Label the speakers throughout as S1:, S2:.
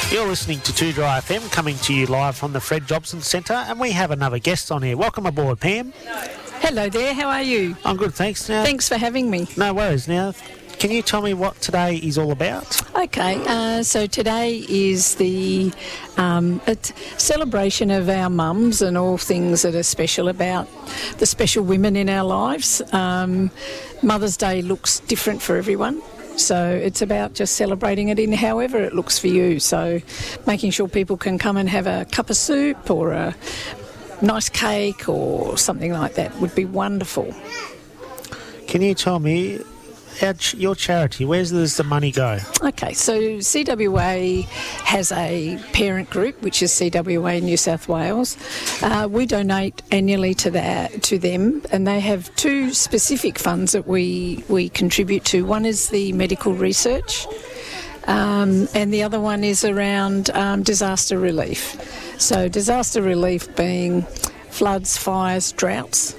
S1: You're listening to 2 Dry FM, coming to you live from the Fred Jobson Centre, and we have another guest on here. Welcome aboard, Pam.
S2: Hello there, how are you?
S1: I'm good, thanks. Now,
S2: Thanks for having me.
S1: no worries. Now, can you tell me what today is all about?
S2: Okay, so today is the celebration of our mums and all things that are special about the special women in our lives. Mother's Day looks different for everyone. So it's about just celebrating it in however it looks for you. So making sure people can come and have a cup of soup or a nice cake or something like that would be wonderful.
S1: Can you tell me, your charity, where does the money go?
S2: Okay, so CWA has a parent group, which is CWA New South Wales. We donate annually to them, and they have two specific funds that we contribute to. One is the medical research, and the other one is around disaster relief. So disaster relief being floods, fires, droughts.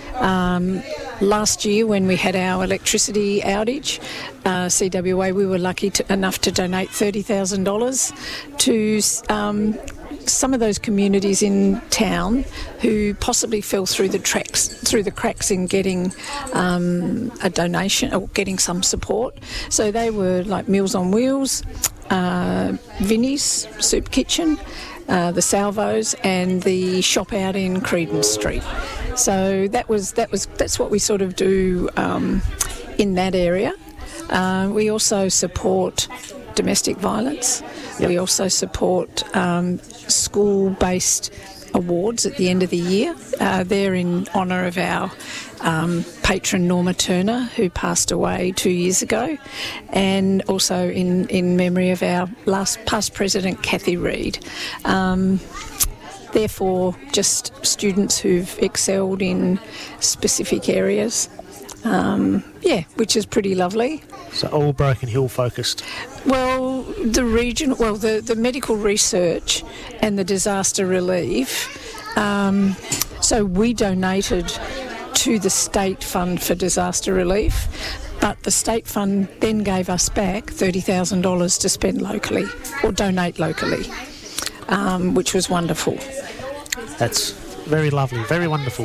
S2: Last year when we had our electricity outage, CWA, we were lucky enough to donate $30,000 to some of those communities in town who possibly fell through the cracks in getting a donation or getting some support. So they were like Meals on Wheels, Vinnie's Soup Kitchen, the Salvos, and the shop out in Creedon Street. So that's what we sort of do in that area. We also support domestic violence. Yep. We also support school-based awards at the end of the year. They're in honour of our patron Norma Turner, who passed away 2 years ago, and also in memory of our past president, Kathy Reid. Therefore, just students who've excelled in specific areas, which is pretty lovely.
S1: So all Broken Hill focused?
S2: Well, the medical research and the disaster relief. So we donated to the state fund for disaster relief, but the state fund then gave us back $30,000 to spend locally or donate locally, which was wonderful.
S1: That's very lovely, very wonderful.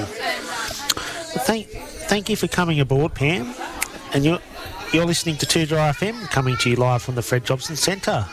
S1: Thank you for coming aboard, Pam. And you're listening to 2 Dry FM, coming to you live from the Fred Jobson Centre.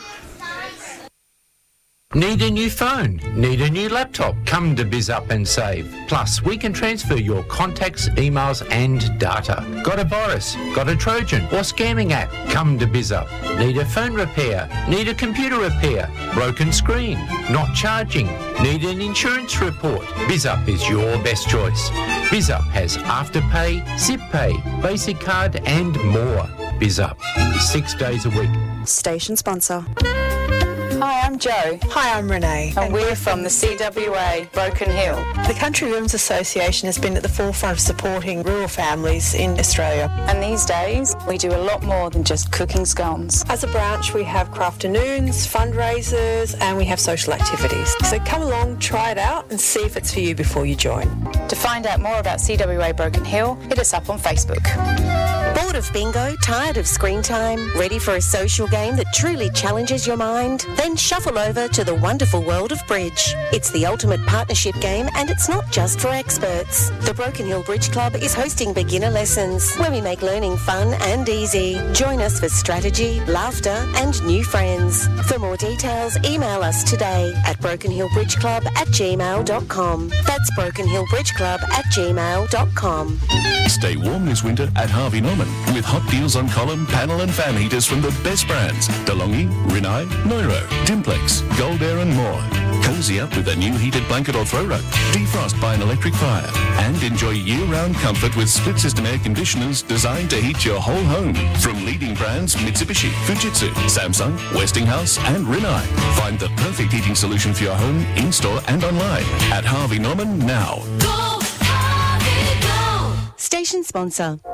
S3: Need a new phone? Need a new laptop? Come to BizUp and save. Plus, we can transfer your contacts, emails and data. Got a virus? Got a Trojan? Or scamming app? Come to BizUp. Need a phone repair? Need a computer repair? Broken screen? Not charging? Need an insurance report? BizUp is your best choice. BizUp has Afterpay, ZipPay, Basic Card and more. BizUp, 6 days a week.
S4: Station sponsor.
S5: Hi, I'm Jo.
S4: Hi, I'm Renee.
S5: And we're from the CWA Broken Hill.
S4: The Country Women's Association has been at the forefront of supporting rural families in Australia.
S5: And these days, we do a lot more than just cooking scones.
S4: As a branch, we have crafternoons, fundraisers, and we have social activities. So come along, try it out, and see if it's for you before you join.
S5: To find out more about CWA Broken Hill, hit us up on Facebook.
S6: Bored of bingo? Tired of screen time? Ready for a social game that truly challenges your mind? Then shuffle over to the wonderful world of bridge. It's the ultimate partnership game, and it's not just for experts. The Broken Hill Bridge Club is hosting beginner lessons where we make learning fun and easy. Join us for strategy, laughter and new friends. For more details, email us today at brokenhillbridgeclub@gmail.com. That's brokenhillbridgeclub@gmail.com.
S7: Stay warm this winter at Harvey Norman with hot deals on column, panel and fan heaters from the best brands. DeLonghi, Rinnai, Neuro, Dimplex, Gold Air and more. Cozy up with a new heated blanket or throw rug. Defrost by an electric fire. And enjoy year-round comfort with split-system air conditioners designed to heat your whole home. From leading brands Mitsubishi, Fujitsu, Samsung, Westinghouse and Rinnai. Find the perfect heating solution for your home, in-store and online at Harvey Norman now.
S6: Station sponsor.